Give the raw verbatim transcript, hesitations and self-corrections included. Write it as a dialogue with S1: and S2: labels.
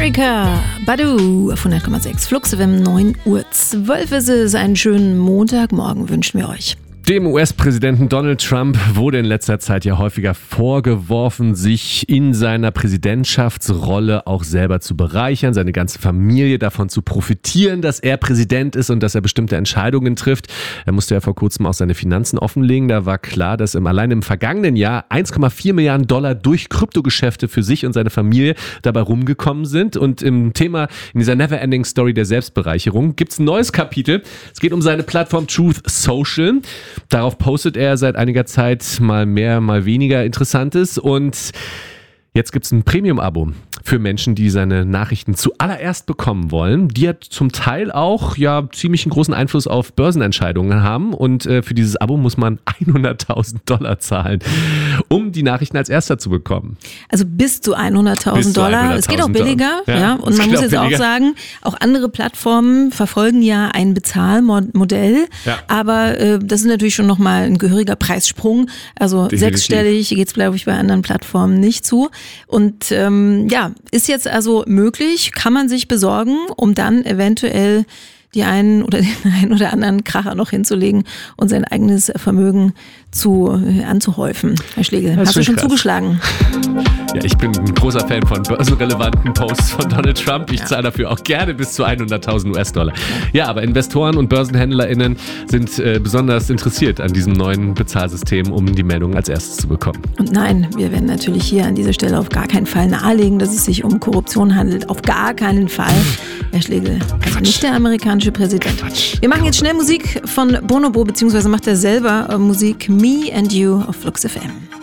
S1: Erykah Badu auf hundert Komma sechs Flux F M, neun Uhr zwölf ist es. Einen schönen Montagmorgen wünschen wir euch.
S2: Dem U S-Präsidenten Donald Trump wurde in letzter Zeit ja häufiger vorgeworfen, sich in seiner Präsidentschaftsrolle auch selber zu bereichern, seine ganze Familie davon zu profitieren, dass er Präsident ist und dass er bestimmte Entscheidungen trifft. Er musste ja vor kurzem auch seine Finanzen offenlegen. Da war klar, dass im, allein im vergangenen Jahr eins Komma vier Milliarden Dollar durch Kryptogeschäfte für sich und seine Familie dabei rumgekommen sind. Und im Thema, in dieser Never-Ending Story der Selbstbereicherung, gibt es ein neues Kapitel. Es geht um seine Plattform Truth Social. Darauf postet er seit einiger Zeit mal mehr, mal weniger Interessantes und jetzt gibt es ein Premium-Abo für Menschen, die seine Nachrichten zuallererst bekommen wollen, die ja zum Teil auch ja ziemlich einen großen Einfluss auf Börsenentscheidungen haben und äh, für dieses Abo muss man hunderttausend Dollar zahlen, um die Nachrichten als erster zu bekommen.
S1: Also bis zu hunderttausend Dollar. Es geht auch billiger. Ja, ja. Und man muss jetzt billiger. auch sagen, auch andere Plattformen verfolgen ja ein Bezahlmodell, ja. aber äh, das ist natürlich schon nochmal ein gehöriger Preissprung. Also Definitiv. sechsstellig geht es, glaube ich, bei anderen Plattformen nicht zu. Und ähm, ja, ist jetzt also möglich, kann man sich besorgen, um dann eventuell die einen oder den einen oder anderen Kracher noch hinzulegen und sein eigenes Vermögen zu äh, anzuhäufen. Herr Schlegel, hast du schon krass. zugeschlagen?
S2: Ja, ich bin ein großer Fan von börsenrelevanten Posts von Donald Trump. Ich ja. zahle dafür auch gerne bis zu hunderttausend U S-Dollar. Ja, aber Investoren und BörsenhändlerInnen sind äh, besonders interessiert an diesem neuen Bezahlsystem, um die Meldungen als erstes zu bekommen.
S1: Und nein, wir werden natürlich hier an dieser Stelle auf gar keinen Fall nahelegen, dass es sich um Korruption handelt. Auf gar keinen Fall. Herr Schlegel, also nicht der amerikanische Präsident. Quatsch. Wir machen jetzt schnell Musik von Bonobo, beziehungsweise macht er selber äh, Musik Me and You auf Flux F M.